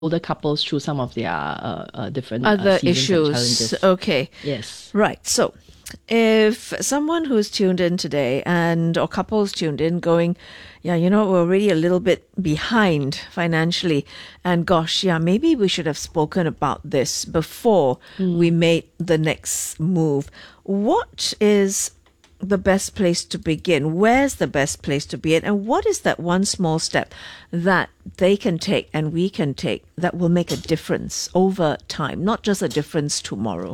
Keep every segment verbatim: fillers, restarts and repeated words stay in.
older couples through some of their uh, uh, different other uh, seasons and issues. challenges. Okay. Yes. Right. So if someone who's tuned in today and or couples tuned in going, yeah, you know, we're already a little bit behind financially and gosh, yeah, maybe we should have spoken about this before Mm. we made the next move. What is the best place to begin? Where's the best place to begin? And what is that one small step that they can take and we can take that will make a difference over time, not just a difference tomorrow?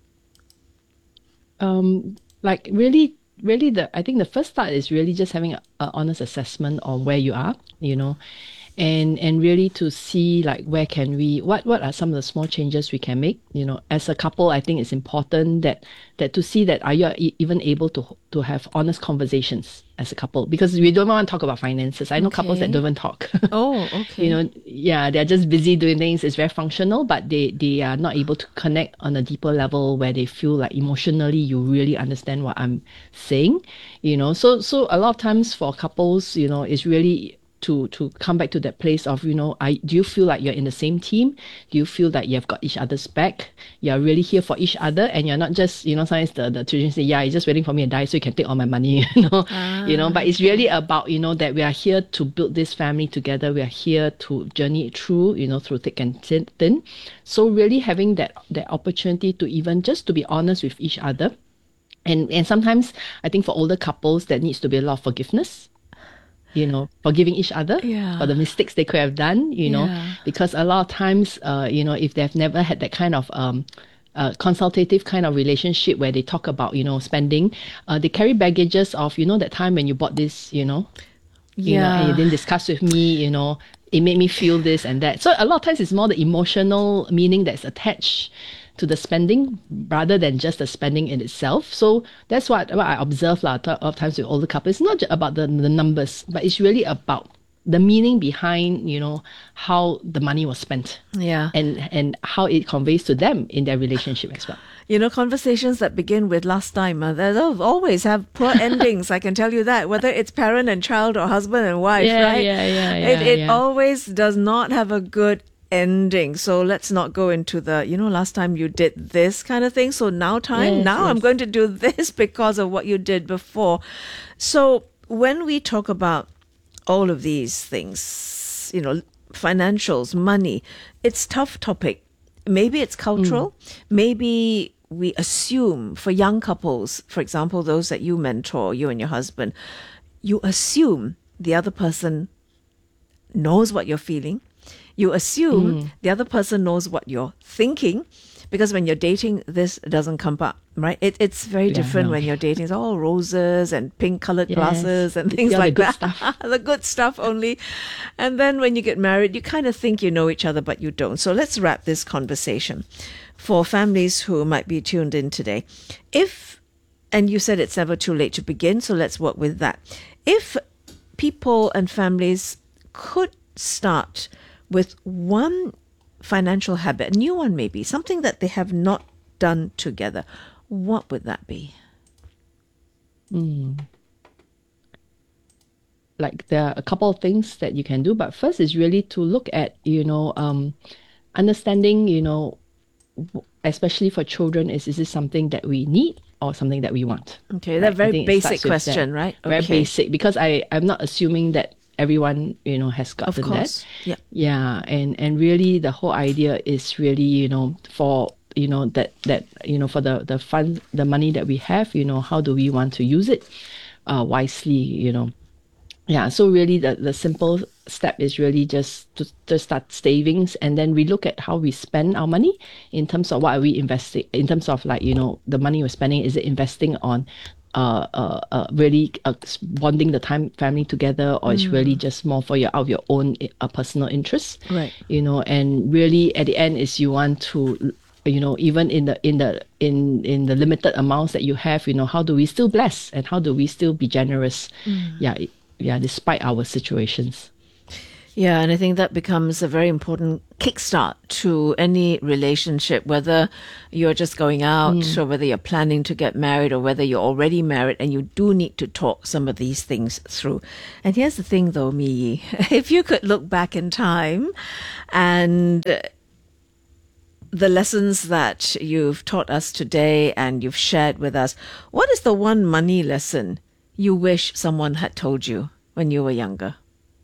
Um, like really, really, the I think the first start is really just having a, a honest assessment on where you are, you know, and and really to see like where can we, what what are some of the small changes we can make, you know, as a couple. I think it's important that that to see that are you e- even able to to have honest conversations as a couple, because we don't want to talk about finances. I know couples that Okay. don't even talk. Oh, okay. You know, yeah, they're just busy doing things. It's very functional, but they they are not able to connect on a deeper level where they feel like emotionally you really understand what I'm saying. You know, so so a lot of times for couples, you know, it's really to to come back to that place of, you know, I do you feel like you're in the same team? Do you feel that you've got each other's back? You're really here for each other, and you're not just, you know, sometimes the, the children say, yeah, you're just waiting for me to die so you can take all my money, you know. You know, but it's really about, you know, that we are here to build this family together. We are here to journey through, you know, through thick and thin. thin. So really having that that opportunity to even just to be honest with each other. And and sometimes I think for older couples there needs to be a lot of forgiveness, you know, forgiving each other Yeah. for the mistakes they could have done, you know, Yeah. because a lot of times, uh, you know, if they've never had that kind of um, uh, consultative kind of relationship where they talk about, you know, spending, uh, they carry baggages of, you know, that time when you bought this, you know, you know, and you Yeah. didn't discuss with me, you know, it made me feel this and that. So a lot of times it's more the emotional meaning that's attached to the spending rather than just the spending in itself. So that's what, what I observe lah, a lot of times with older couples. It's not just about the, the numbers, but it's really about the meaning behind, you know, how the money was spent Yeah. and, and how it conveys to them in their relationship as well. You know, conversations that begin with last time, uh, they'll always have poor endings. I can tell you that, whether it's parent and child or husband and wife, Yeah, right? yeah, yeah, It, yeah, it yeah. always does not have a good ending. So let's not go into the, you know, last time you did this kind of thing. So now time, Yes, now I'm yes. going to do this because of what you did before. So when we talk about all of these things, you know, financials, money, it's tough topic. Maybe it's cultural. Maybe we assume for young couples, for example, those that you mentor, you and your husband, you assume the other person knows what you're feeling. You assume the other person knows what you're thinking, because when you're dating, this doesn't come up, right? It, it's very Yeah, different no. when you're dating. It's all roses and pink colored Yes. glasses and You things see all the like good that. stuff. The good stuff only. And then when you get married, you kind of think you know each other, but you don't. So let's wrap this conversation for families who might be tuned in today. If, and you said it's never too late to begin, so let's work with that. If people and families could start with one financial habit, a new one maybe, something that they have not done together, what would that be? Like there are a couple of things that you can do, but first is really to look at, you know, um, understanding, you know, w- especially for children, is is this something that we need or something that we want? Okay, Right? that I very think it basic starts with that. question, right? Very Okay. basic, because I I'm not assuming that everyone, you know, has Of gotten course. that. Yeah. Yeah, and and really the whole idea is really, you know, for, you know, that that you know, for the the fund, the money that we have, you know, how do we want to use it uh, wisely, you know. Yeah, so really the, the simple step is really just to, to start savings, and then we look at how we spend our money in terms of what are we investing, in terms of like, you know, the money we're spending, is it investing on uh, uh, uh, really uh, bonding the time family together, or it's really just more for your out of your own uh, personal interests, Right. you know. And really at the end is you want to, you know, even in the in the in in the limited amounts that you have, you know, how do we still bless and how do we still be generous, yeah, yeah, despite our situations. Yeah, and I think that becomes a very important kickstart to any relationship, whether you're just going out mm. or whether you're planning to get married or whether you're already married, and you do need to talk some of these things through. And here's the thing though, Mi Yi, if you could look back in time and the lessons that you've taught us today and you've shared with us, what is the one money lesson you wish someone had told you when you were younger?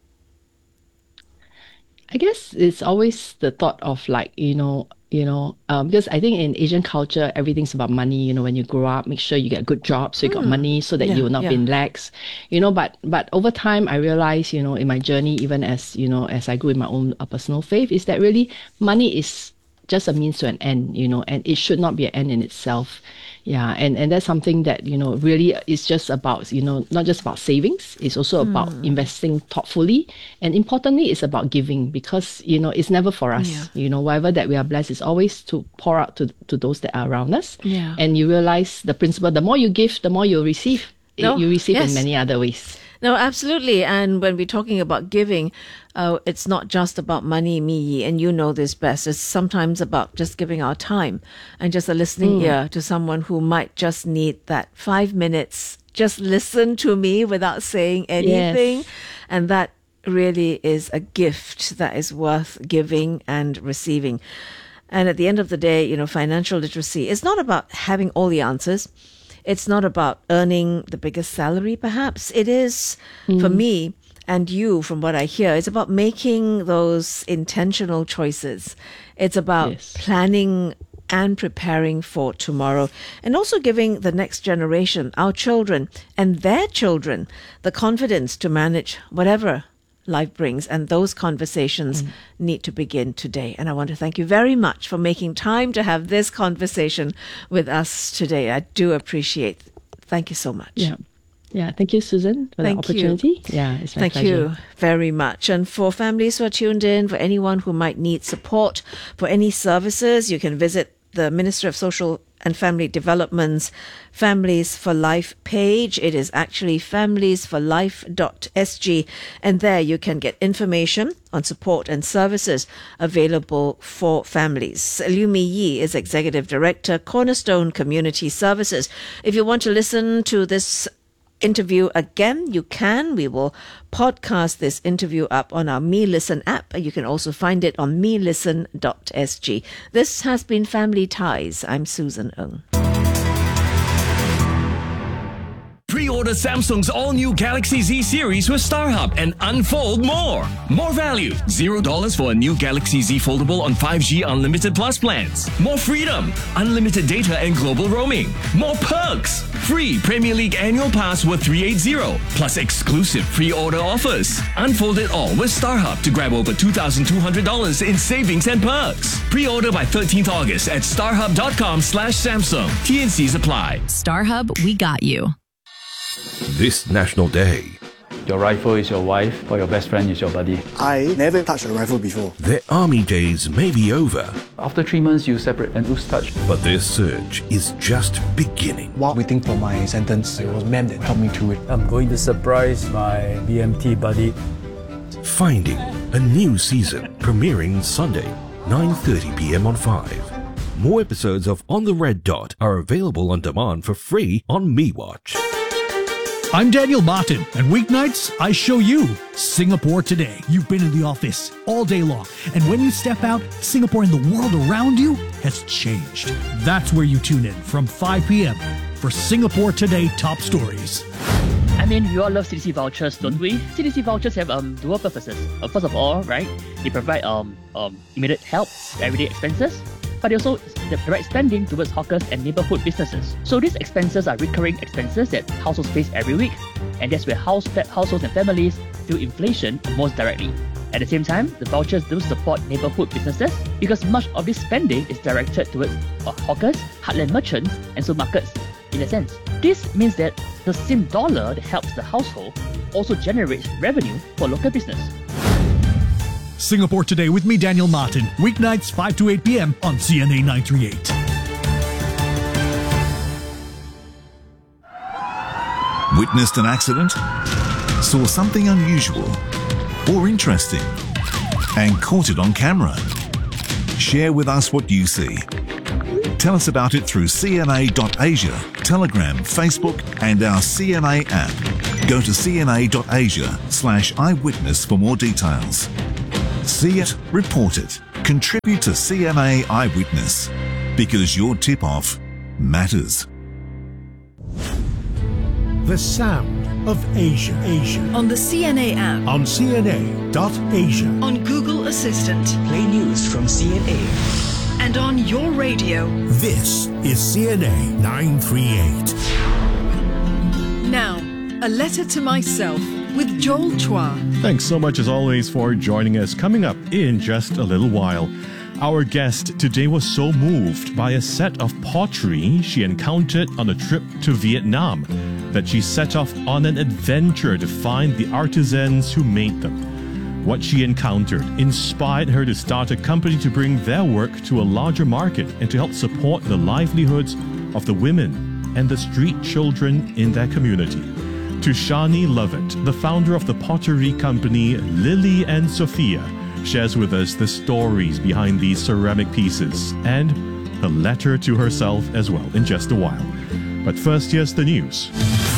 I guess it's always the thought of like, you know, you know, um, because I think in Asian culture, everything's about money. You know, when you grow up, make sure you get a good job so you mm. got money so that yeah, you will not yeah. be in lax. You know, but but over time, I realized, you know, in my journey, even as, you know, as I grew in my own uh, personal faith, is that really money is just a means to an end, you know, and it should not be an end in itself. Yeah, and, and that's something that, you know, really is just about, you know, not just about savings, it's also mm. about investing thoughtfully. And importantly, it's about giving, because, you know, it's never for us. Yeah. You know, whatever that we are blessed is always to pour out to, to those that are around us. Yeah. And you realize the principle, the more you give, the more you'll receive. No, you receive yes. in many other ways. No, absolutely. And when we're talking about giving, uh, it's not just about money, Mi Yi, and you know this best. It's sometimes about just giving our time and just a listening mm. ear to someone who might just need that five minutes. Just listen to me without saying anything. Yes. And that really is a gift that is worth giving and receiving. And at the end of the day, you know, financial literacy is not about having all the answers. It's not about earning the biggest salary, perhaps. It is, mm. for me and you, from what I hear, it's about making those intentional choices. It's about yes. planning and preparing for tomorrow, and also giving the next generation, our children and their children, the confidence to manage whatever life brings. And those conversations mm. need to begin today. And I want to thank you very much for making time to have this conversation with us today. I do appreciate it. Thank you so much. Yeah. Yeah. Thank you, Susan, for thank the opportunity. You. Yeah, it's my Thank pleasure. you very much. And for families who are tuned in, for anyone who might need support for any services, you can visit the Ministry of Social and Family Development's Families for Life page. It is actually families for life dot s g, and there you can get information on support and services available for families. Liu Mi Yi is Executive Director, Cornerstone Community Services. If you want to listen to this interview again, you can. We will podcast this interview up on our Me Listen app. You can also find it on me listen dot s g. This has been Family Ties. I'm Susan Ng. Pre-order Samsung's all-new Galaxy Z series with StarHub and unfold more. More value. Zero dollars for a new Galaxy Z Foldable on five G Unlimited Plus plans. More freedom. Unlimited data and global roaming. More perks. Free Premier League annual pass worth three hundred eighty. Plus exclusive pre-order offers. Unfold it all with StarHub to grab over two thousand two hundred dollars in savings and perks. Pre-order by thirteenth August at starhub dot com slash Samsung. T and Cs apply. StarHub, we got you. This National Day, your rifle is your wife or your best friend is your buddy. I never touched a rifle before. Their army days may be over. After three months, you separate and lose touch. But their search is just beginning. While waiting for my sentence, it was Mem that helped me through it. I'm going to surprise my B M T buddy. Finding, a new season premiering Sunday, nine thirty p m on five. More episodes of On the Red Dot are available on demand for free on MeWatch. I'm Daniel Martin, and weeknights, I show you Singapore Today. You've been in the office all day long, and when you step out, Singapore and the world around you has changed. That's where you tune in from five p m for Singapore Today Top Stories. I mean, we all love C D C vouchers, don't we? C D C vouchers have um dual purposes. Uh, first of all, right, they provide um um immediate help to everyday expenses, but they also provide spending towards hawkers and neighborhood businesses. So these expenses are recurring expenses that households face every week, and that's where house households and families feel inflation most directly. At the same time, the vouchers do support neighborhood businesses because much of this spending is directed towards uh, hawkers, heartland merchants, and supermarkets. In a sense, this means that the same dollar that helps the household also generates revenue for local business. Singapore Today with me, Daniel Martin. Weeknights, five to eight p m on C N A nine thirty-eight. Witnessed an accident? Saw something unusual? or interesting and caught it on camera? Share with us what you see. Tell us about it through C N A dot asia, Telegram, Facebook and our C N A app. Go to C N A dot asia slash eyewitness for more details. See it, report it, contribute to C N A Eyewitness, because your tip-off matters. The sound of Asia. Asia. On the C N A app. On C N A dot asia. On Google Assistant. Play news from C N A. And on your radio. This is C N A nine thirty-eight. Now, a letter to myself with Joel Chua. Thanks so much as always for joining us. Coming up in just a little while, our guest today was so moved by a set of pottery she encountered on a trip to Vietnam that she set off on an adventure to find the artisans who made them. What she encountered inspired her to start a company to bring their work to a larger market and to help support the livelihoods of the women and the street children in their community. To Shani Lovett, the founder of the pottery company Lily and Sophia, shares with us the stories behind these ceramic pieces and a letter to herself as well in just a while. But first, here's the news.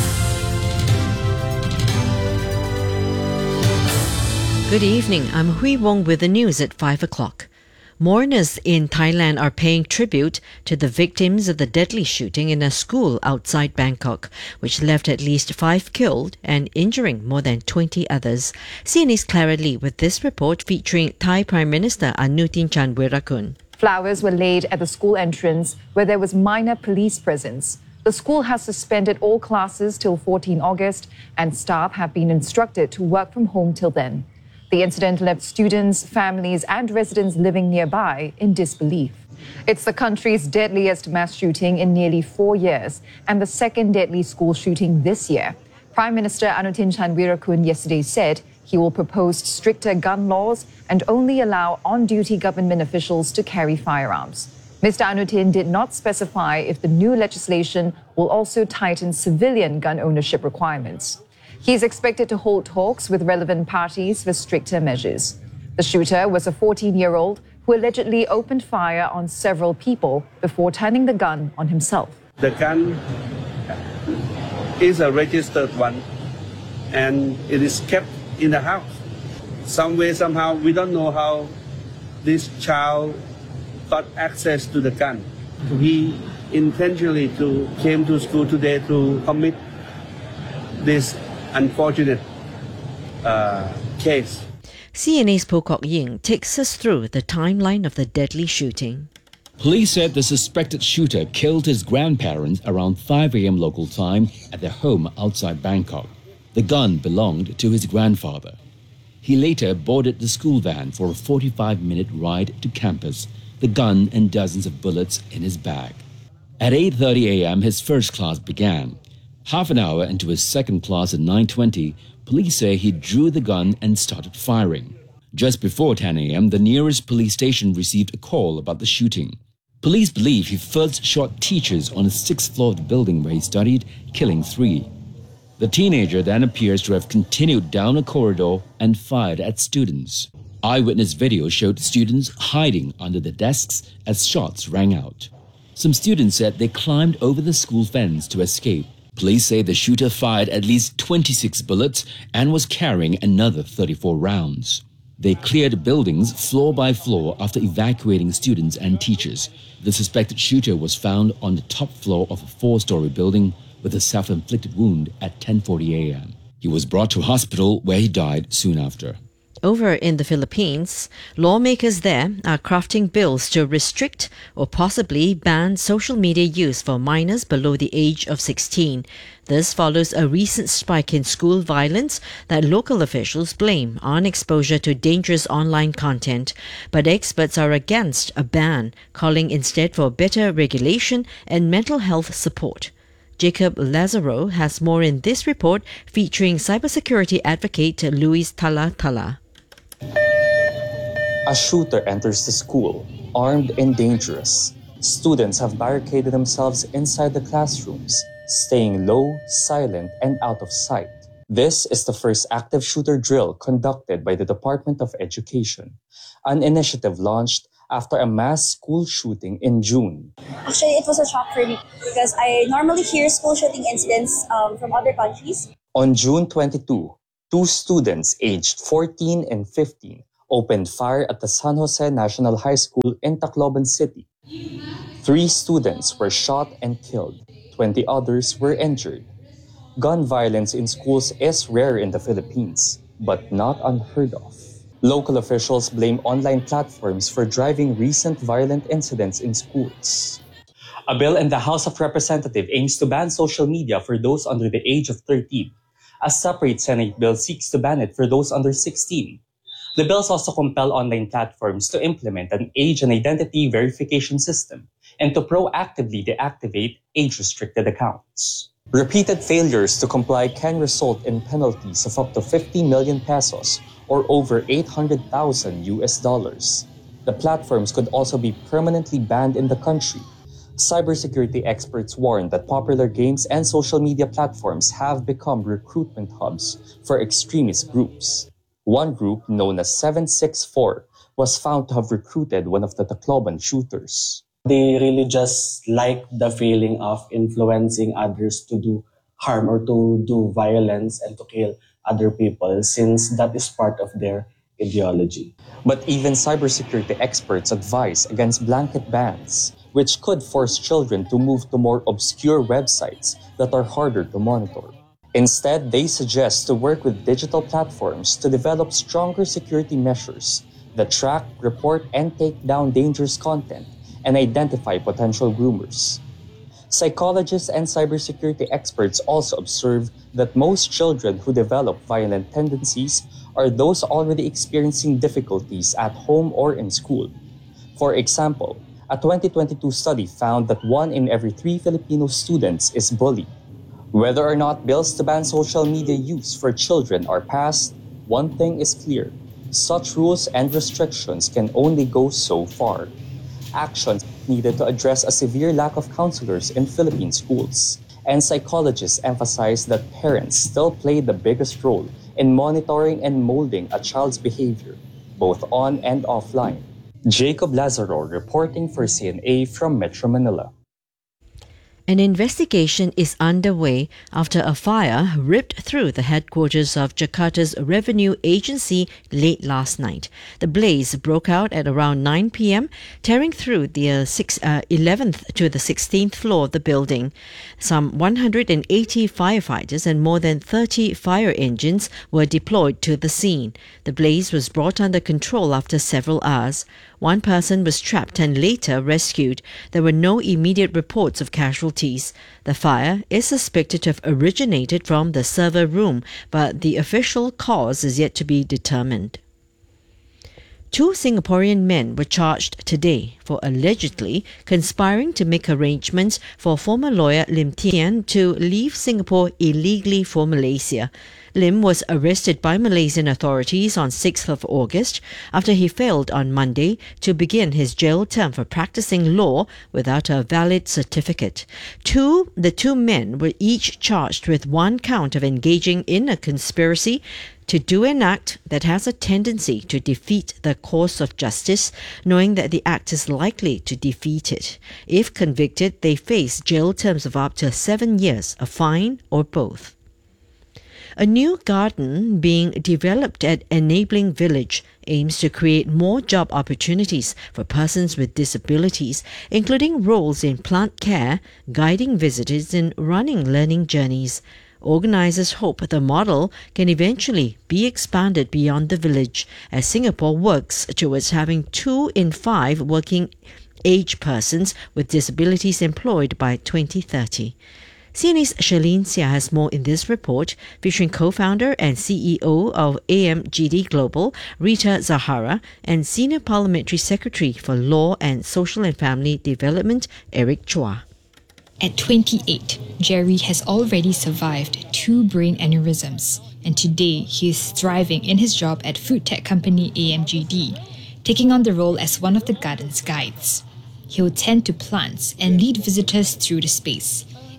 Good evening. I'm Hui Wong with the news at five o'clock. Mourners in Thailand are paying tribute to the victims of the deadly shooting in a school outside Bangkok, which left at least five killed and injuring more than twenty others. C N A's Clara Lee with this report featuring Thai Prime Minister Anutin Chanvirakul. Flowers were laid at the school entrance where there was minor police presence. The school has suspended all classes till the fourteenth of August and staff have been instructed to work from home till then. The incident left students, families and residents living nearby in disbelief. It's the country's deadliest mass shooting in nearly four years and the second deadly school shooting this year. Prime Minister Anutin Chanvirakul yesterday said he will propose stricter gun laws and only allow on-duty government officials to carry firearms. Mister Anutin did not specify if the new legislation will also tighten civilian gun ownership requirements. He is expected to hold talks with relevant parties for stricter measures. The shooter was a fourteen-year-old who allegedly opened fire on several people before turning the gun on himself. The gun is a registered one and it is kept in the house. Some way, somehow, we don't know how this child got access to the gun. He intentionally to came to school today to commit this unfortunate uh, case. C N A's Pokak Ying takes us through the timeline of the deadly shooting. Police said the suspected shooter killed his grandparents around five a.m. local time at their home outside Bangkok. The gun belonged to his grandfather. He later boarded the school van for a forty-five minute ride to campus, the gun and dozens of bullets in his bag. At eight thirty a.m. his first class began. Half an hour into his second class at nine twenty, police say he drew the gun and started firing. Just before ten a.m., the nearest police station received a call about the shooting. Police believe he first shot teachers on the sixth floor of the building where he studied, killing three. The teenager then appears to have continued down a corridor and fired at students. Eyewitness video showed students hiding under the desks as shots rang out. Some students said they climbed over the school fence to escape. Police say the shooter fired at least twenty-six bullets and was carrying another thirty-four rounds. They cleared buildings floor by floor after evacuating students and teachers. The suspected shooter was found on the top floor of a four-story building with a self-inflicted wound at ten forty a.m. He was brought to hospital where he died soon after. Over in the Philippines, lawmakers there are crafting bills to restrict or possibly ban social media use for minors below the age of sixteen. This follows a recent spike in school violence that local officials blame on exposure to dangerous online content. But experts are against a ban, calling instead for better regulation and mental health support. Jacob Lazaro has more in this report featuring cybersecurity advocate Luis Tala Tala. A shooter enters the school, armed and dangerous. Students have barricaded themselves inside the classrooms, staying low, silent, and out of sight. This is the first active shooter drill conducted by the Department of Education, an initiative launched after a mass school shooting in June. Actually, it was a shock for me because I normally hear school shooting incidents um, from other countries. On June twenty-second, two students aged fourteen and fifteen opened fire at the San Jose National High School in Tacloban City. Three students were shot and killed. twenty others were injured. Gun violence in schools is rare in the Philippines, but not unheard of. Local officials blame online platforms for driving recent violent incidents in schools. A bill in the House of Representatives aims to ban social media for those under the age of thirteen. A separate Senate bill seeks to ban it for those under sixteen. The bills also compel online platforms to implement an age and identity verification system and to proactively deactivate age-restricted accounts. Repeated failures to comply can result in penalties of up to fifty million pesos or over eight hundred thousand U S dollars. The platforms could also be permanently banned in the country. Cybersecurity experts warn that popular games and social media platforms have become recruitment hubs for extremist groups. One group, known as seven six four, was found to have recruited one of the Tacloban shooters. They really just like the feeling of influencing others to do harm or to do violence and to kill other people, since that is part of their ideology. But even cybersecurity experts advise against blanket bans, which could force children to move to more obscure websites that are harder to monitor. Instead, they suggest to work with digital platforms to develop stronger security measures that track, report, and take down dangerous content and identify potential groomers. Psychologists and cybersecurity experts also observe that most children who develop violent tendencies are those already experiencing difficulties at home or in school. For example, a twenty twenty-two study found that one in every three Filipino students is bullied. Whether or not bills to ban social media use for children are passed, one thing is clear: such rules and restrictions can only go so far. Actions needed to address a severe lack of counselors in Philippine schools, and psychologists emphasize that parents still play the biggest role in monitoring and molding a child's behavior, both on and offline. Jacob Lazaro reporting for C N A from Metro Manila. An investigation is underway after a fire ripped through the headquarters of Jakarta's revenue agency late last night. The blaze broke out at around nine p.m., tearing through the uh, six, uh, eleventh to the sixteenth floor of the building. Some one hundred eighty firefighters and more than thirty fire engines were deployed to the scene. The blaze was brought under control after several hours. One person was trapped and later rescued. There were no immediate reports of casualties. The fire is suspected to have originated from the server room, but the official cause is yet to be determined. Two Singaporean men were charged today for allegedly conspiring to make arrangements for former lawyer Lim Tian to leave Singapore illegally for Malaysia. Lim was arrested by Malaysian authorities on sixth of August after he failed on Monday to begin his jail term for practicing law without a valid certificate. Two, the two men were each charged with one count of engaging in a conspiracy to do an act that has a tendency to defeat the course of justice, knowing that the act is likely to defeat it. If convicted, they face jail terms of up to seven years, a fine, or both. A new garden being developed at Enabling Village aims to create more job opportunities for persons with disabilities, including roles in plant care, guiding visitors, and running learning journeys. Organisers hope the model can eventually be expanded beyond the village as Singapore works towards having two in five working age persons with disabilities employed by twenty thirty. C N A's Charlene Sia has more in this report, featuring co-founder and C E O of A M G D Global, Rita Zahara, and Senior Parliamentary Secretary for Law and Social and Family Development, Eric Chua. At twenty-eight, Jerry has already survived two brain aneurysms, and today he is thriving in his job at food tech company A M G D, taking on the role as one of the garden's guides. He'll tend to plants and lead visitors through the space,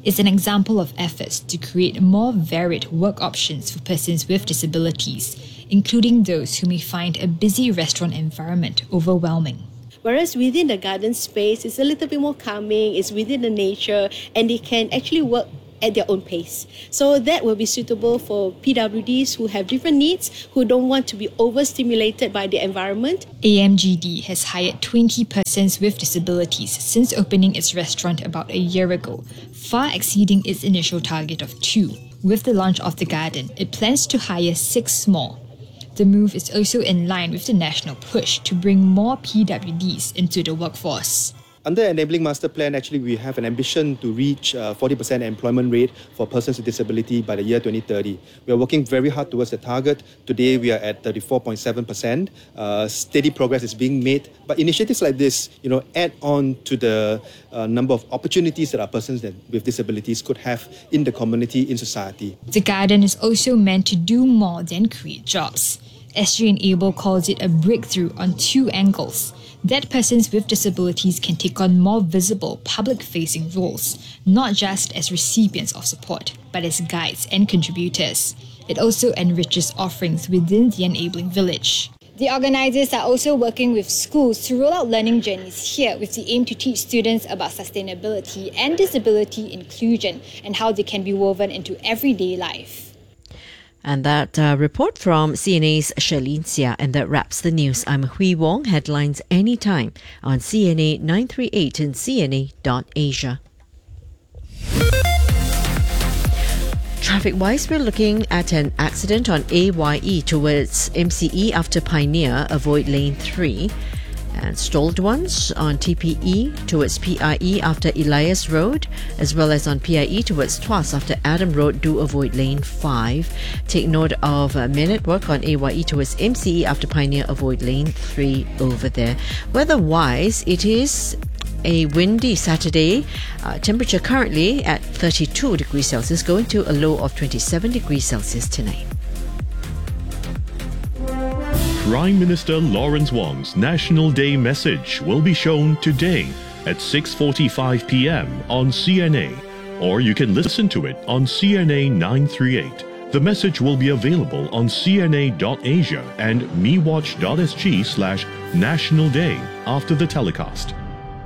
is an example of efforts to create more varied work options for persons with disabilities, including those who may find a busy restaurant environment overwhelming. Whereas within the garden space, it's a little bit more calming, it's within the nature, and they can actually work at their own pace. So that will be suitable for P W Ds who have different needs, who don't want to be overstimulated by the environment. A M G D has hired twenty persons with disabilities since opening its restaurant about a year ago, far exceeding its initial target of two. With the launch of the garden, it plans to hire six more. The move is also in line with the national push to bring more P W Ds into the workforce. Under Enabling Master Plan, actually, we have an ambition to reach uh, forty percent employment rate for persons with disability by the year twenty thirty. We are working very hard towards the target. Today, we are at thirty-four point seven percent. Uh, steady progress is being made. But initiatives like this, you know, add on to the uh, number of opportunities that our persons that, with disabilities could have in the community, in society. The garden is also meant to do more than create jobs. S G Enable calls it a breakthrough on two angles. That persons with disabilities can take on more visible public-facing roles, not just as recipients of support, but as guides and contributors. It also enriches offerings within the enabling village. The organisers are also working with schools to roll out learning journeys here with the aim to teach students about sustainability and disability inclusion and how they can be woven into everyday life. And that uh, report from C N A's Charlene Sia. And that wraps the news. I'm Hui Wong. Headlines anytime on C N A nine three eight and C N A dot Asia. Traffic-wise, we're looking at an accident on A Y E towards M C E after Pioneer. Avoid lane three. And stalled ones on T P E towards P I E after Elias Road, as well as on P I E towards Tuas after Adam Road. Do avoid lane five. Take note of uh, minute work on A Y E towards M C E after Pioneer. Avoid lane three over there. Weather-wise, it is a windy Saturday. Uh, temperature currently at thirty-two degrees Celsius, going to a low of twenty-seven degrees Celsius tonight. Prime Minister Lawrence Wong's National Day message will be shown today at six forty-five p m on C N A, or you can listen to it on C N A nine three eight. The message will be available on C N A dot Asia and mewatch dot S G slash National Day after the telecast.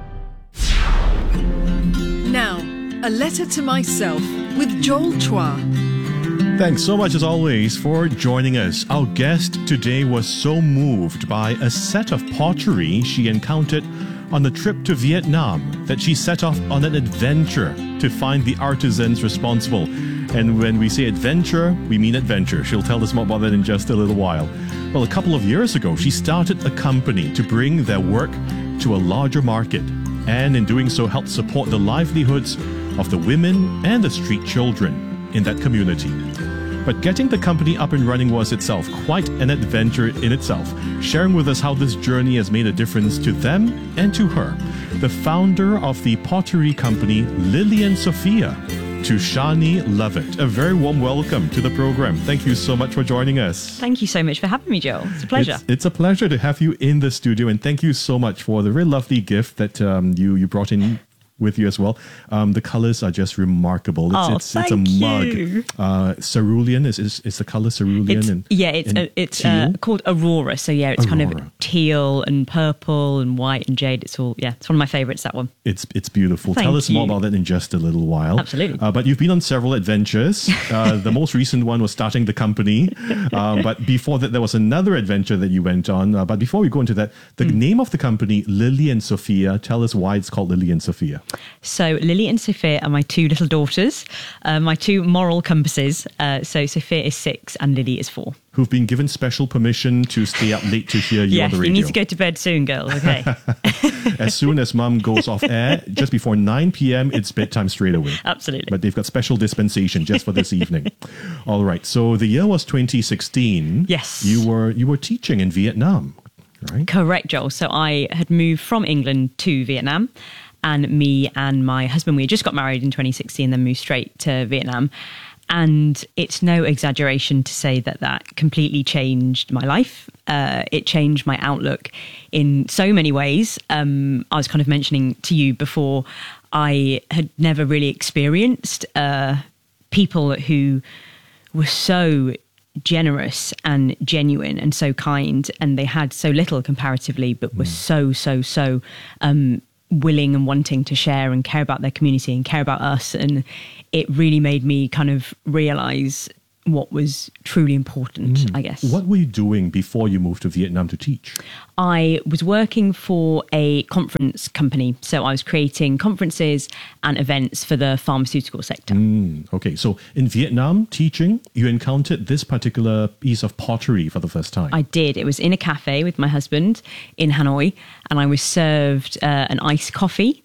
Now, a letter to myself with Joel Chua. Thanks so much as always for joining us. Our guest today was so moved by a set of pottery she encountered on a trip to Vietnam that she set off on an adventure to find the artisans responsible. And when we say adventure, we mean adventure. She'll tell us more about that in just a little while. Well, a couple of years ago, she started a company to bring their work to a larger market, and in doing so help support the livelihoods of the women and the street children in that community. But getting the company up and running was itself quite an adventure in itself, sharing with us how this journey has made a difference to them and to her. The founder of the pottery company, Lillian Sophia, to Shani Lovett. A very warm welcome to the program. Thank you so much for joining us. Thank you so much for having me, Joel. It's a pleasure. It's, it's a pleasure to have you in the studio, and thank you so much for the very lovely gift that um, you, you brought in with you as well. Um, the colours are just remarkable. It's, oh, it's, thank it's a mug. You. Uh, cerulean is, is is the colour cerulean? It's, and, yeah, it's and uh, it's uh, called Aurora. So yeah, it's Aurora. kind of teal and purple and white and jade. It's all yeah. It's one of my favourites. That one. It's it's beautiful. Thank Tell us you. more about that in just a little while. Absolutely. Uh, but you've been on several adventures. Uh, the most recent one was starting the company. Uh, but before that, there was another adventure that you went on. Uh, but before we go into that, the mm. name of the company, Lily and Sophia. Tell us why it's called Lily and Sophia. So Lily and Sophia are my two little daughters, uh, my two moral compasses. Uh, so Sophia is six and Lily is four. Who've been given special permission to stay up late to hear you yes, on the radio. You need to go to bed soon, girls, okay? As soon as mum goes off air, just before nine p m, it's bedtime straight away. Absolutely. But they've got special dispensation just for this evening. All right, so the year was twenty sixteen. Yes. You were, you were teaching in Vietnam, right? Correct, Joel. So I had moved from England to Vietnam. And me and my husband, we had just got married in twenty sixteen, then moved straight to Vietnam. And it's no exaggeration to say that that completely changed my life. Uh, it changed my outlook in so many ways. Um, I was kind of mentioning to you before, I had never really experienced uh, people who were so generous and genuine and so kind, and they had so little comparatively, but were so, so, so um, willing and wanting to share and care about their community and care about us. And it really made me kind of realize what was truly important, Mm. I guess. What were you doing before you moved to Vietnam to teach? I was working for a conference company. So I was creating conferences and events for the pharmaceutical sector. Mm, okay, so in Vietnam, teaching, you encountered this particular piece of pottery for the first time. I did. It was in a cafe with my husband in Hanoi, and I was served uh, an iced coffee.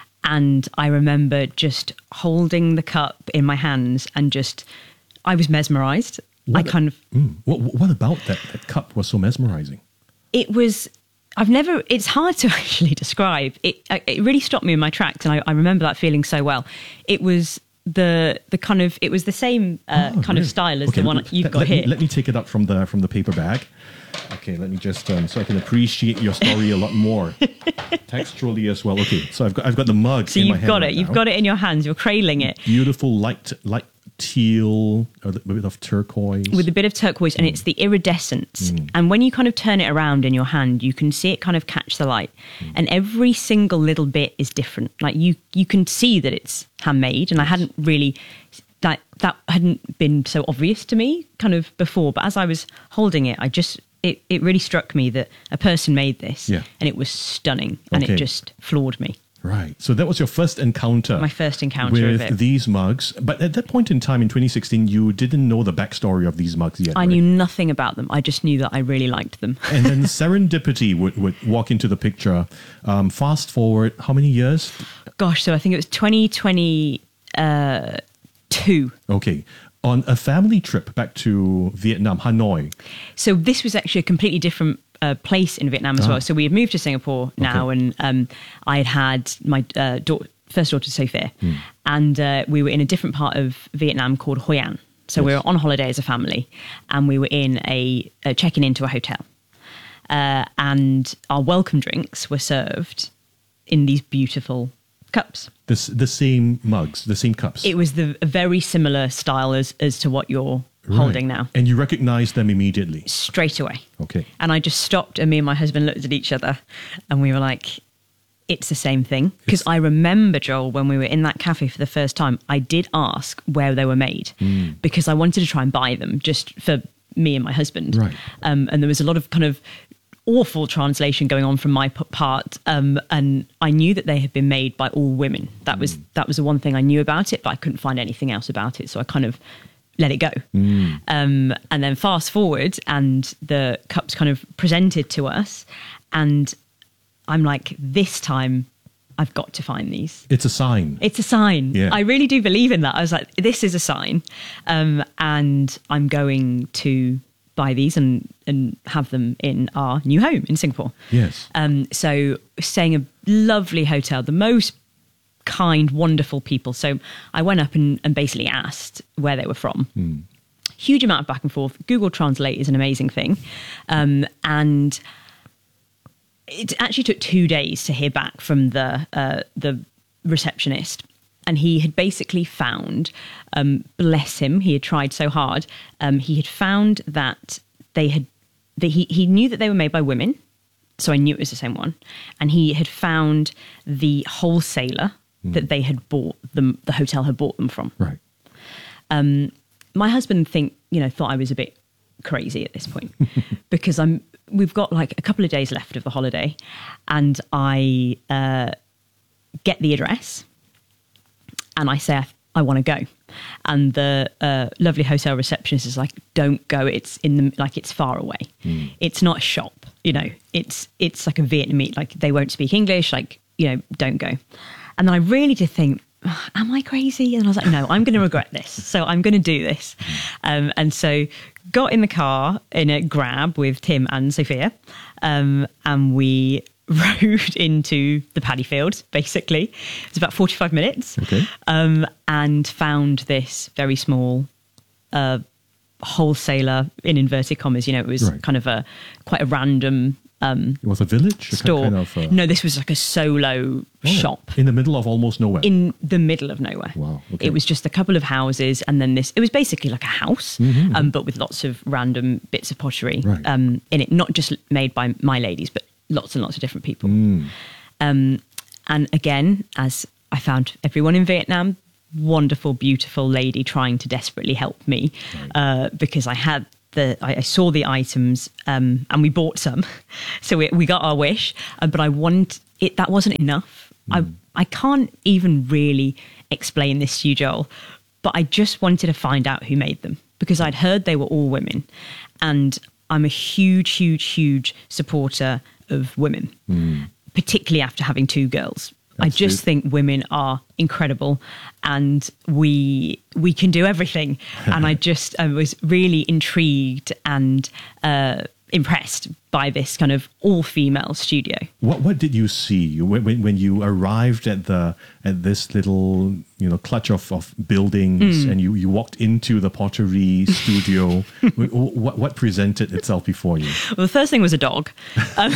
And I remember just holding the cup in my hands and just, I was mesmerized. What, I kind of, mm, what, what about that, that cup was so mesmerizing? it was, I've never, it's hard to actually describe. It It really stopped me in my tracks, and I, I remember that feeling so well. It was the the kind of, it was the same uh, Oh, kind really? of style as Okay, the one let- you've let, got let here. Me, let me take it up from the from the paper bag. Okay, let me just um, so I can appreciate your story a lot more texturally as well. Okay, so I've got I've got the mug. So in my you've hand got right it. You've now. got it in your hands. You're cradling it Beautiful light light teal, a bit of turquoise. with a bit of turquoise, and it's the iridescence. And when you kind of turn it around in your hand, you can see it kind of catch the light. And every single little bit is different. Like you, you can see that it's handmade, and I hadn't really. That that hadn't been so obvious to me kind of before, but as I was holding it, I just it, it really struck me that a person made this, Yeah. and it was stunning, and Okay. it just floored me. Right. So that was your first encounter. My first encounter with of it. these mugs. But at that point in time in twenty sixteen, you didn't know the backstory of these mugs yet. I right? knew nothing about them. I just knew that I really liked them. And then serendipity would, would walk into the picture. Um, fast forward, how many years? Gosh, so I think it was twenty twenty-two. Okay. On a family trip back to Vietnam, Hanoi. So this was actually a completely different uh, place in Vietnam as Ah. well. So we had moved to Singapore now, Okay. and um, I had had my uh, daughter, first daughter, Sophia, Hmm. and uh, we were in a different part of Vietnam called Hoi An. So we Yes. were on holiday as a family, and we were in a uh, checking into a hotel, uh, and our welcome drinks were served in these beautiful cups. The, s- the same mugs, the same cups. It was the a very similar style as as to what you're Right. holding now. And you recognized them immediately. Straight away. Okay. And I just stopped, and me and my husband looked at each other, and we were like, it's the same thing. Because I remember, Joel, when we were in that cafe for the first time, I did ask where they were made Mm. because I wanted to try and buy them just for me and my husband. Right. Um, and there was a lot of kind of awful translation going on from my p- part, um, and I knew that they had been made by all women. That was that was the one thing I knew about it, but I couldn't find anything else about it, so I kind of let it go. Mm. Um, and then fast forward, and the cups kind of presented to us, and I'm like, this time I've got to find these. It's a sign. It's a sign. Yeah. I really do believe in that. I was like, this is a sign, um, and I'm going to buy these and and have them in our new home in Singapore. Yes. Um, so staying in a lovely hotel, the most kind, wonderful people. So I went up and, and basically asked where they were from. Mm. Huge amount of back and forth. Google Translate is an amazing thing. Um, and it actually took two days to hear back from the uh, the receptionist. And he had basically found, um, bless him, he had tried so hard. Um, he had found that they had, that he, he knew that they were made by women. So I knew it was the same one. And he had found the wholesaler that they had bought them, the hotel had bought them from. Right. Um, my husband think, you know, thought I was a bit crazy at this point because I'm, we've got like a couple of days left of the holiday, and I uh, get the address and I say, I, I want to go. And the uh, lovely hotel receptionist is like, don't go. It's in the, like, it's far away. Mm. It's not a shop, you know, it's, it's like a Vietnamese, like they won't speak English, like, you know, don't go. And then I really did think, am I crazy? And I was like, no, I'm going to regret this. So I'm going to do this. Um, and so got in the car in a Grab with Tim and Sophia. Um, and we rode into the paddy field, basically. It's about forty-five minutes. Okay. Um, and found this very small a wholesaler, in inverted commas. You know, it was Right. kind of a quite a random um, It was a village? A ki- store. Kind of, uh, No, this was like a solo oh, shop in the middle of almost nowhere. in the middle of nowhere. Wow. Okay. It was just a couple of houses, and then this. It was basically like a house, Mhm. um, but with lots of random bits of pottery Right. um, in it. Not just made by my ladies, but lots and lots of different people. Mm. Um, and again, as I found everyone in Vietnam, wonderful, beautiful lady trying to desperately help me uh, because I had the I, I saw the items um, and we bought some, so we, we got our wish. Uh, but I want it. That wasn't enough. I I can't even really explain this to you, Joel. But I just wanted to find out who made them because I'd heard they were all women, and I'm a huge, huge, huge supporter of women, particularly after having two girls. I just think women are incredible, and we we can do everything. And I just I was really intrigued and uh, impressed by this kind of all-female studio. What what did you see when, when when you arrived at the at this little you know clutch of, of buildings Mm. and you, you walked into the pottery studio? what what presented itself before you? Well, the first thing was a dog. Um,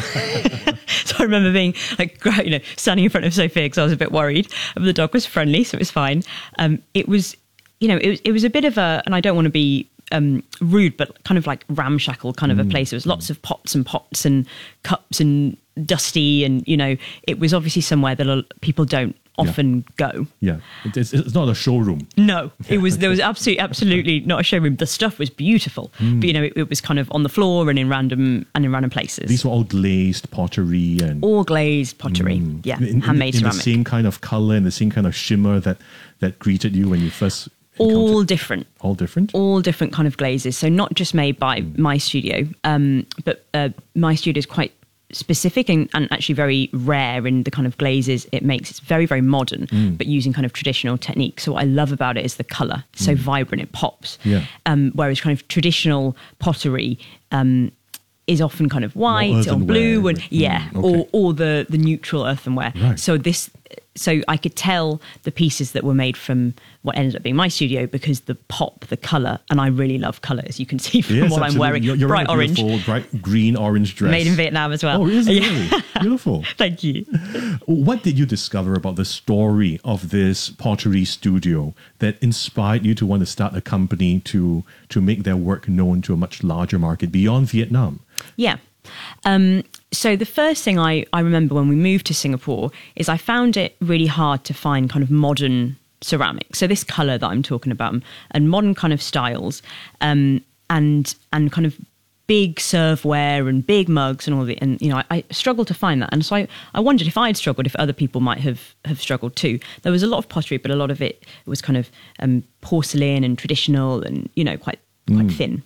so I remember being like, gra- you know, standing in front of Sophia because I was a bit worried. But the dog was friendly, so it was fine. Um, it was, you know, it was it was a bit of a, and I don't want to be um, rude, but kind of like ramshackle kind of a place. There was lots of pots and pots and cups and dusty, and you know, it was obviously somewhere that a lot- people don't often go. Yeah, it, it's, it's not a showroom. No, it was there was absolutely absolutely not a showroom. The stuff was beautiful, Mm. but you know, it, it was kind of on the floor and in random and in random places. These were all glazed pottery and all glazed pottery, yeah, in, in- handmade in ceramic. the same kind of color and the same kind of shimmer that that greeted you when you first. All different. All different? All different kind of glazes. So not just made by my studio, um, but uh, my studio is quite specific and, and actually very rare in the kind of glazes it makes. It's very, very modern, Mm. but using kind of traditional techniques. So what I love about it is the colour. It's so vibrant, it pops. Yeah. Um, whereas kind of traditional pottery um, is often kind of white or blue and earthenware. yeah, Mm, okay. or or the the neutral earthenware. Right. So this, so I could tell the pieces that were made from what ended up being my studio because the pop, the color, and I really love color, as you can see from Yes, what I'm absolutely. wearing. You're, you're Bright wearing a orange, beautiful, bright green orange dress. made in Vietnam as well. Oh, is it Yeah. really? Beautiful. Thank you. What did you discover about the story of this pottery studio that inspired you to want to start a company to to make their work known to a much larger market beyond Vietnam? Yeah. Um, so the first thing I, I remember when we moved to Singapore is I found it really hard to find kind of modern ceramic. So this colour that I'm talking about and modern kind of styles um, and and kind of big serveware and big mugs and all of it. And, you know, I, I struggled to find that. And so I, I wondered if I'd struggled, if other people might have, have struggled too. There was a lot of pottery, but a lot of it was kind of um, porcelain and traditional and, you know, quite quite Mm. thin.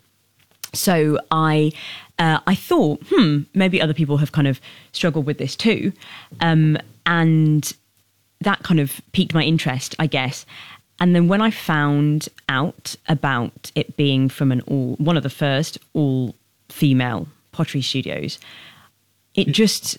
So I uh, I thought, hmm, maybe other people have kind of struggled with this too. Um, and that kind of piqued my interest, I guess. And then when I found out about it being from an all, one of the first all female pottery studios, it just,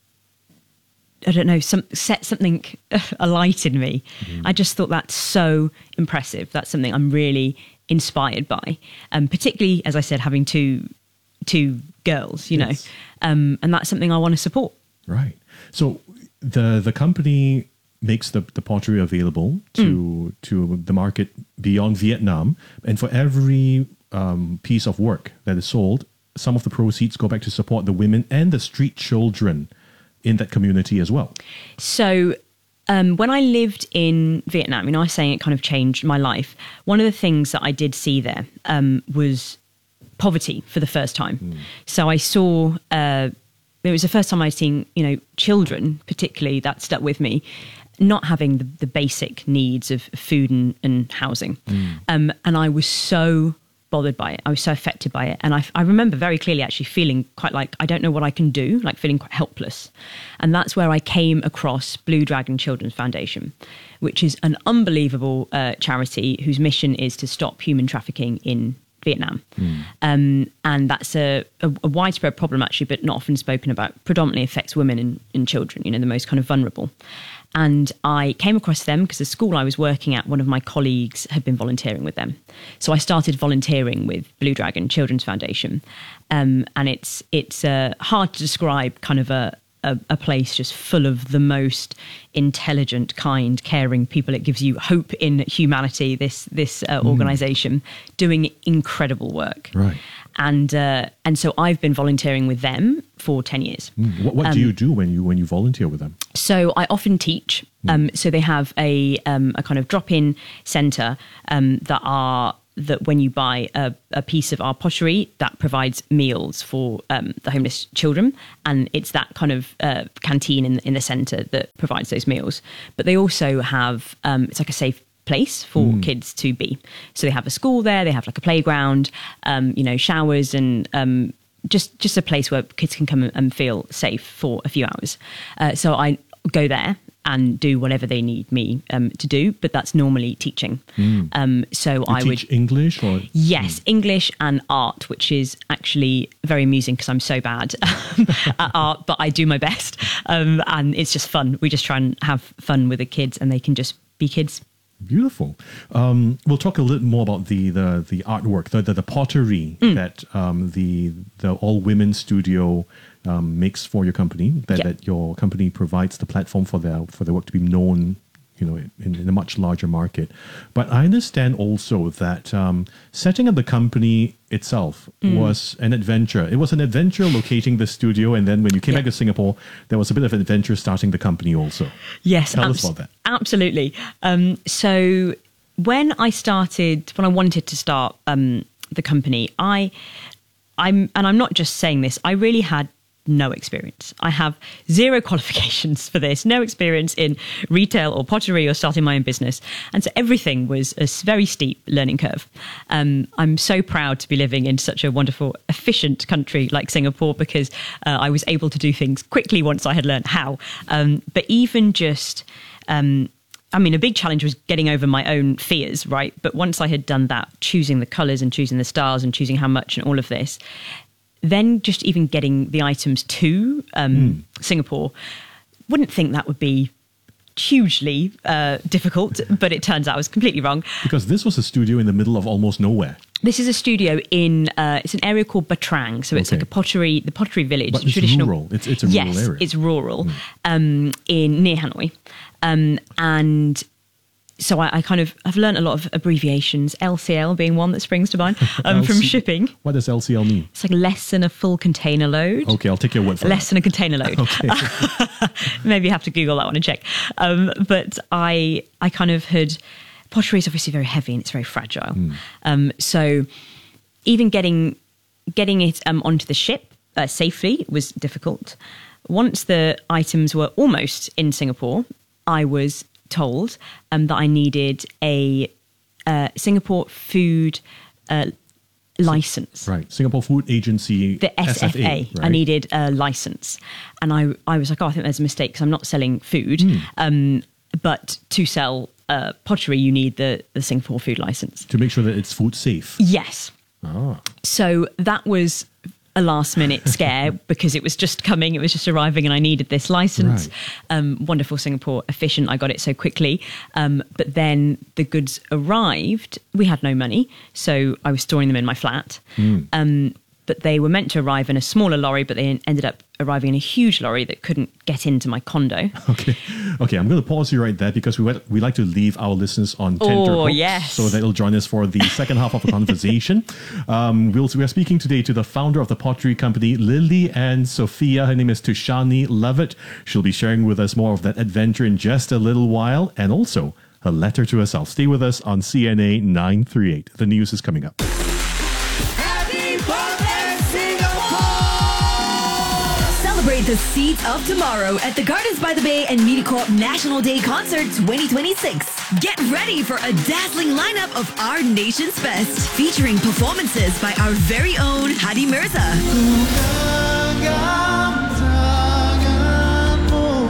I don't know, some, set something alight in me. I just thought that's so impressive. That's something I'm really inspired by, um, particularly, as I said, having two two girls, you Yes. know, um, and that's something I want to support. Right. So the the company makes the, the pottery available to to the market beyond Vietnam, and for every um, piece of work that is sold, some of the proceeds go back to support the women and the street children in that community as well. So um, when I lived in Vietnam, you know, I was saying it kind of changed my life. One of the things that I did see there um, was poverty for the first time. So I saw, uh, it was the first time I'd seen, you know, children, particularly, that stuck with me, not having the, the basic needs of food and, and housing. Um, and I was so bothered by it. I was so affected by it. And I, I remember very clearly actually feeling quite like, I don't know what I can do, like feeling quite helpless. And that's where I came across Blue Dragon Children's Foundation, which is an unbelievable uh, charity whose mission is to stop human trafficking in Vietnam. Um, and that's a, a, a widespread problem actually, but not often spoken about. Predominantly affects women and, and children, you know, the most kind of vulnerable. And I came across them because the school I was working at, one of my colleagues had been volunteering with them. So I started volunteering with Blue Dragon Children's Foundation. Um, and it's it's uh, hard to describe kind of a, a, a place just full of the most intelligent, kind, caring people. It gives you hope in humanity, this, this uh, mm. organisation, doing incredible work. Right. And uh, and so I've been volunteering with them for ten years. Mm. What, what um, do you do when you when you volunteer with them? So I often teach. Mm. Um, so they have a um, a kind of drop-in centre um, that are that when you buy a, a piece of our pottery, that provides meals for um, the homeless children, and it's that kind of uh, canteen in in the centre that provides those meals. But they also have um, it's like a safe place for mm. kids to be. So they have a school there, they have like a playground, um, you know, showers, and um, just just a place where kids can come and feel safe for a few hours. Uh, so I go there and do whatever they need me um, to do, but that's normally teaching. Mm. Um, so you I teach would English or yes, mm. English and art, which is actually very amusing because I'm so bad at art, but I do my best, um, and it's just fun. We just try and have fun with the kids, and they can just be kids. Beautiful. Um, we'll talk a little more about the the, the artwork, the the, the pottery mm. that um, the the all women studio um, makes for your company. That, yep. that your company provides the platform for their for their work to be known, you know, in, in a much larger market. But I understand also that um, setting up the company itself mm. was an adventure. It was an adventure locating the studio, and then when you came yep. back to Singapore, there was a bit of an adventure starting the company also. Yes, tell abs- us about that. Absolutely. Um, so when I started, when I wanted to start um, the company, I, I'm, and I'm not just saying this, I really had no experience. I have zero qualifications for this, no experience in retail or pottery or starting my own business. And so everything was a very steep learning curve. Um, I'm so proud to be living in such a wonderful, efficient country like Singapore because uh, I was able to do things quickly once I had learned how. Um, but even just... Um, I mean, a big challenge was getting over my own fears, right? But once I had done that, choosing the colours and choosing the styles and choosing how much and all of this, then just even getting the items to um, mm. Singapore, wouldn't think that would be hugely uh, difficult, but it turns out I was completely wrong. Because this was a studio in the middle of almost nowhere. This is a studio in, uh, it's an area called Batrang. So it's okay. like a pottery, the pottery village. But it's traditional, rural. It's, it's a rural yes, area. It's rural Mm. um, in near Hanoi. Um, and so I, I kind of, I've learned a lot of abbreviations, L C L being one that springs to mind um, L C from shipping. What does L C L mean? It's like less than a full container load. Okay, I'll take your word for Less that. than a container load. Okay. Maybe you have to Google that one and check. Um, but I, I kind of had, pottery is obviously very heavy and it's very fragile. Mm. Um, so even getting, getting it um, onto the ship uh, safely was difficult. Once the items were almost in Singapore, I was told um, that I needed a uh, Singapore food uh, license. Right, Singapore Food Agency, the S F A. S F A, right? I needed a license, and I I was like, oh, I think there's a mistake because I'm not selling food. Mm. Um, but to sell uh, pottery, you need the the Singapore food license to make sure that it's food safe. Yes. Ah. So that was a last minute scare because it was just coming, it was just arriving and I needed this license. Right. Um, wonderful Singapore, efficient, I got it so quickly. Um, but then the goods arrived, we had no money, so I was storing them in my flat. Mm. Um, but they were meant to arrive in a smaller lorry, but they ended up arriving in a huge lorry that couldn't get into my condo. Okay, okay. I'm going to pause you right there because we we like to leave our listeners on tenterhooks, oh, yes. so that they'll join us for the second half of the conversation. Um, we'll, we are speaking today to the founder of the pottery company, Lily and Sophia. Her name is Tushani Levitt. She'll be sharing with us more of that adventure in just a little while, and also her letter to herself. Stay with us on C N A nine three eight. The news is coming up. Celebrate the seeds of tomorrow at the Gardens by the Bay and MediaCorp National Day Concert twenty twenty-six. Get ready for a dazzling lineup of our nation's best, featuring performances by our very own Hadi Mirza.